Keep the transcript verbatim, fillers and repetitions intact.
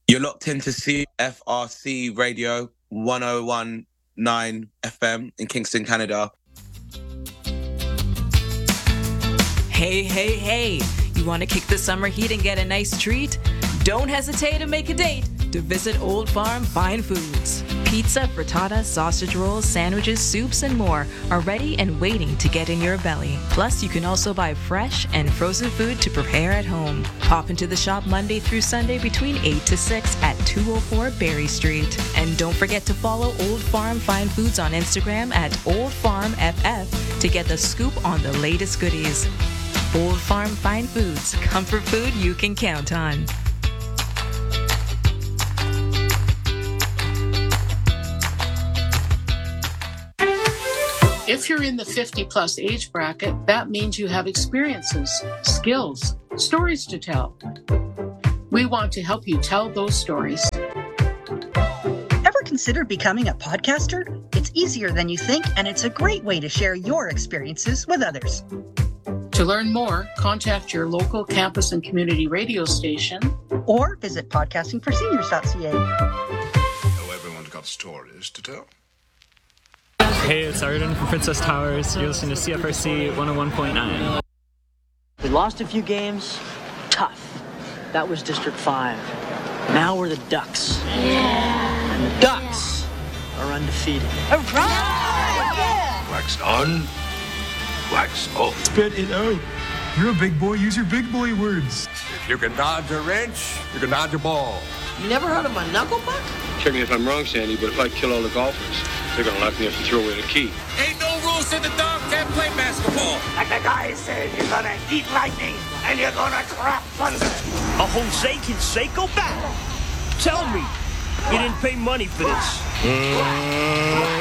You're locked into C F R C Radio one oh one point nine F M in Kingston, Canada. Hey, hey, hey. You want to kick the summer heat and get a nice treat? Don't hesitate to make a date to visit Old Farm Fine Foods. Pizza, frittata, sausage rolls, sandwiches, soups, and more are ready and waiting to get in your belly. Plus, you can also buy fresh and frozen food to prepare at home. Pop into the shop Monday through Sunday between eight to six at two oh four Berry Street. And don't forget to follow Old Farm Fine Foods on Instagram at Old Farm F F to get the scoop on the latest goodies. Old Farm Fine Foods, comfort food you can count on. If you're in the fifty plus age bracket, that means you have experiences, skills, stories to tell. We want to help you tell those stories. Ever considered becoming a podcaster? It's easier than you think, and it's a great way to share your experiences with others. To learn more, contact your local campus and community radio station or visit podcasting for seniors dot c a. Oh, everyone's got stories to tell. Hey, it's Arden from Princess Towers. You're listening to C F R C one oh one point nine. We lost a few games. Tough. That was District five. Now we're the Ducks. Yeah. And the Ducks are undefeated. Hurrah! Yeah. Wax on, wax off. Spit it out. You're a big boy. Use your big boy words. If you can dodge a wrench, you can dodge a ball. You never heard of my knuckle buck? Check me if I'm wrong, Sandy, but if I kill all the golfers, they're gonna lock me up and throw away the key. Ain't no rules in the dog can't play basketball. Like the guy said, you're gonna eat lightning and you're gonna trap thunder. A Jose Canseco battle. Tell me, you didn't pay money for this. Mm.